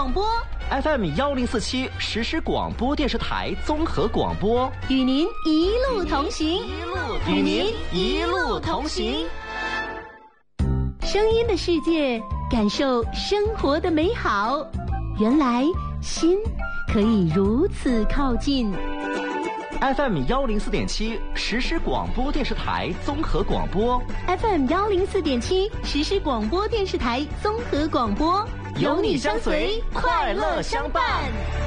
广播 FM 1047实时广播电视台综合广播， 与您一路同行， 与您一路同行。 声音的世界，感受生活的美好。原来心可以如此靠近。 FM 104.7实时广播电视台综合广播， FM 104.7实时广播电视台综合广播， 有你相随，快乐相伴。